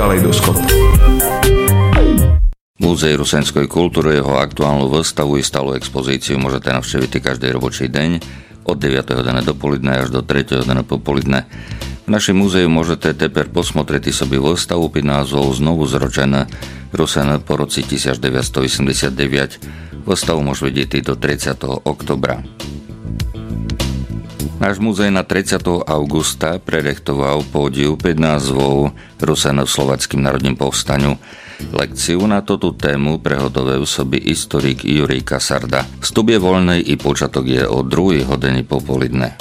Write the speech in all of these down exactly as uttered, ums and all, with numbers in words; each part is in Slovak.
Kaleidoskop. Múzeum rusenskej kultúry jeho aktuálnu výstavu i stálu expozíciu môžete navštíviť každý robočí deň od deviateho hodiny do poludne až do tretieho hodiny popoludne. V našem múzeu môžete teper posmotreti sobie výstavu pod názvom Znovu zročené Rusen po roci devätnásťstoosemdesiatdeväť. Výstavu môže vidieť do tridsiateho októbra. Náš múzej na tridsiateho augusta prerechtoval pódiu pod názvom Rusen v slovenským národním povstaniu. Lekciu na túto tému prehodoval sobi historik Jurij Kasarda. Vstup je voľný i počiatok je o druhej hodine popoludne.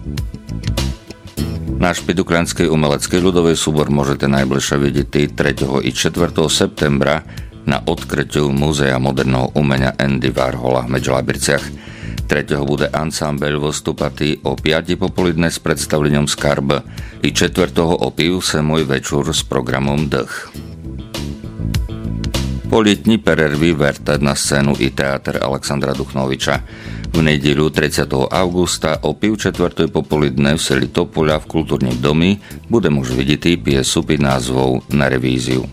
Náš pidukranský umelecký ľudový súbor môžete najbližšie vidieť tretieho i čtvrtého septembra na odkrytiu Múzea moderného umenia Andy Warhola v Medželabirciach. tretieho bude ansámbel vystúpatý o piatej popoludne s predstavlením Skarb i čtvrtého opíjú sa môj večer s programom Dch. Po letní perervy verte na scénu i teatr Alexandra Duchnoviča. V nedeľu tridsiateho augusta o pів čtvrtej popoludne v seli Topoľa v kultúrnym domi bude môž vidieť piesu pod názvom Na revíziu.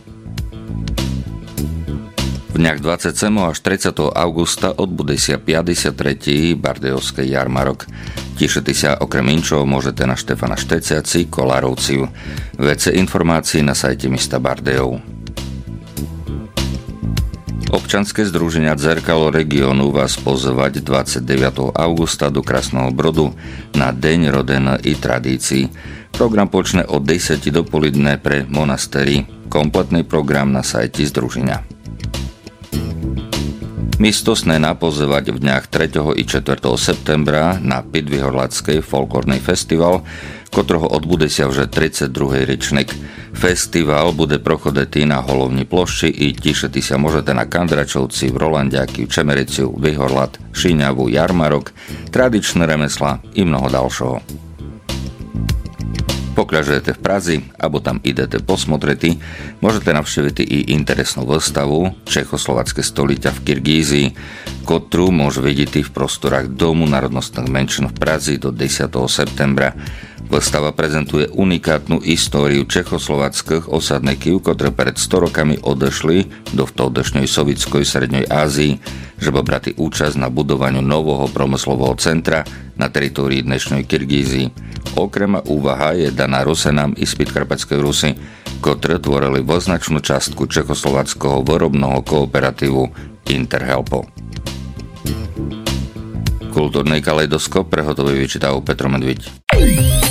V dňach dvadsiateho až tridsiateho augusta odbude sa päťdesiaty tretí Bardejovský jarmarok. Tešite sa okrem inčov môžete na Štefana Šteciaci Kolárovciu. Vece informácií na sajte mesta Bardejov. Občanské združenia Zrkalo regiónu vás pozvať dvadsiateho deviateho augusta do Krásneho Brodu na Deň roden i tradícií. Program počne od desať do poludne pre monastery. Kompletný program na sajte združenia. Místosné napozvať v dňach tretieho i čtvrtého septembra na Pidvihorlacký folklórny festival, ktorého odbude sa už tridsiaty druhý ročník. Festival bude prochodetý na Holovni plošči i tešiti sa môžete na Kandračovci, v Rolandiaky, v Čemericiu, Vyhorlat, Šíňavu, Jarmarok, tradičné remesla i mnoho ďalšieho. Pokiaľ žijete v Prazi, alebo tam idete posmotreti, môžete navštíviť i interesnú výstavu Čechoslovacké stoliťa v Kirgízii, ktorú môže vidieť v prostorách Domu národnostných menšín v Prazi do desiateho septembra. Výstava prezentuje unikátnu históriu čechoslovackých osadníkov, ktoré pred sto rokami odešli do vtedajšej sovietskej Srednej Ázii, že brali účasť na budovaniu nového promyslového centra na teritórii dnešnej Kirgízii. Okrem úvaha je daná Rusenám i z Podkarpatskej Rusy, ktoré tvorili význačnú častku čechoslovackého výrobného kooperatívu Interhelpo. Kultúrny kaleidoskop prehotový vyčítal Petro Medviť.